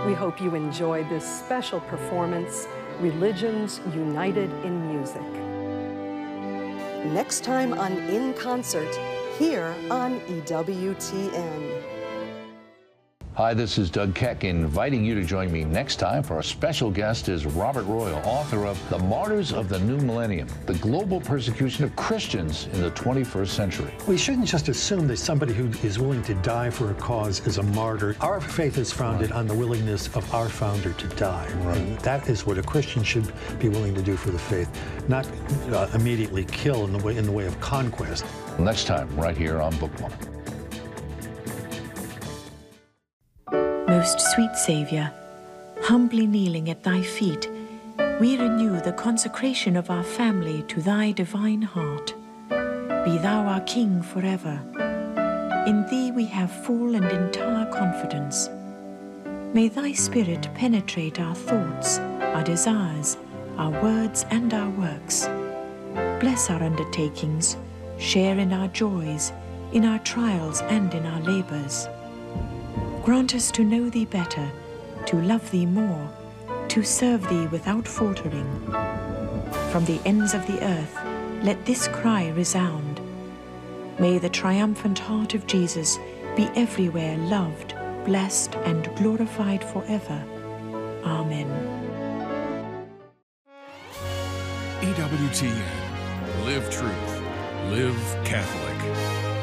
We hope you enjoy this special performance, Religions United in Music. Next time on In Concert, here on EWTN. Hi, this is Doug Keck, inviting you to join me next time for our special guest is Robert Royal, author of The Martyrs of the New Millennium, the global persecution of Christians in the 21st century. We shouldn't just assume that somebody who is willing to die for a cause is a martyr. Our faith is founded on the willingness of our founder to die. And that is what a Christian should be willing to do for the faith, not immediately kill in the way of conquest. Next time, right here on Bookmark. Most sweet Saviour, humbly kneeling at thy feet, we renew the consecration of our family to thy divine heart. Be thou our King forever. In thee we have full and entire confidence. May thy Spirit penetrate our thoughts, our desires, our words and our works. Bless our undertakings, share in our joys, in our trials and in our labors. Grant us to know thee better, to love thee more, to serve thee without faltering. From the ends of the earth, let this cry resound. May the triumphant heart of Jesus be everywhere loved, blessed, and glorified forever. Amen. EWTN. Live truth. Live Catholic.